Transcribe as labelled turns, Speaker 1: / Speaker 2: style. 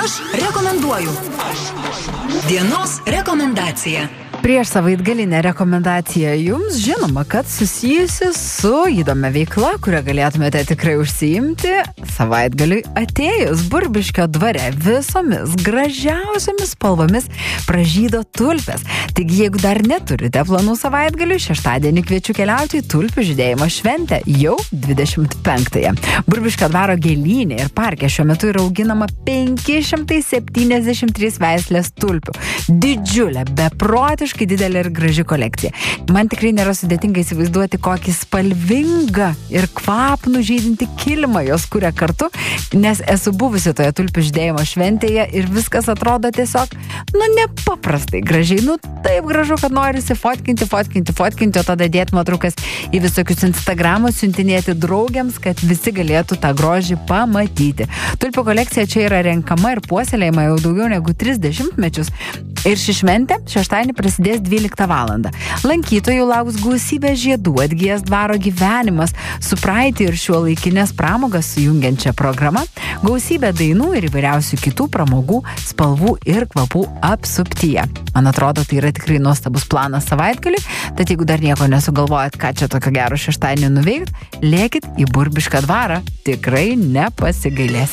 Speaker 1: Aš rekomenduoju. Dienos rekomendacija.
Speaker 2: Prieš savaitgalinę rekomendaciją jums žinoma, kad susijusi su įdomia veikla, kurią galėtumėte tikrai užsiimti savaitgaliui atėjus. Burbiškio dvare visomis gražiausiamis spalvomis pražydo tulpės. Taigi, jeigu dar neturite planų savaitgaliui, šeštadienį kviečiu keliauti į tulpių žydėjimo šventę jau 25-ąją. Burbiškio dvaro gėlynė ir parke šiuo metu yra auginama 573 veislės tulpių. Didžiulė, beprotiškai didelė ir graži kolekcija. Man tikrai nėra sudėtinga įsivaizduoti, kokį spalvingą ir kvapnų žydinti kilimą jos kuria kartu, nes esu buvusi toje tulpių žydėjimo šventėje ir viskas atrodo tiesiog, nepaprastai gražiai. Taip gražu, kad norisi fotkinti, o tada dėti nuotraukas į visokius Instagramus, siuntinėti draugiams, kad visi galėtų tą grožį pamatyti. Tulpių kolekcija čia yra renkama ir puoselėjama jau daugiau negu 30 mečius. Ir ši šventė šeštadienį prasidės 12 valandą. Lankytojų lauks gausybė žiedų, atgijęs dvaro gyvenimas, su praeitį ir šiuolaikinės pramogas sujungiančia programa, gausybė dainų ir įvairiausių kitų pramogų, spalvų ir kvapų apsuptyje. Man atrodo, tai yra tikrai nuostabus planas savaitgaliui, tad jeigu dar nieko nesugalvojat, ką čia tokio gero šeštadienį nuveikti, lėkit į Burbišką dvarą, tikrai nepasigailės.